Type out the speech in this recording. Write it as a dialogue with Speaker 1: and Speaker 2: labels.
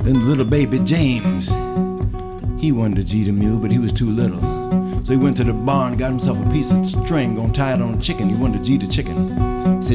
Speaker 1: Then little baby James, he wanted to G the mule, but he was too little. So he went to the barn, got himself a piece of string, gonna tie it on a chicken. He wanted to G the chicken.